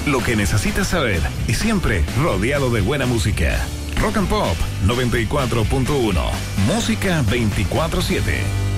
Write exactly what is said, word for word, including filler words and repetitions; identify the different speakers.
Speaker 1: lo que necesitas saber y siempre rodeado de buena música. Rock and Pop noventa y cuatro punto uno. Música veinticuatro siete.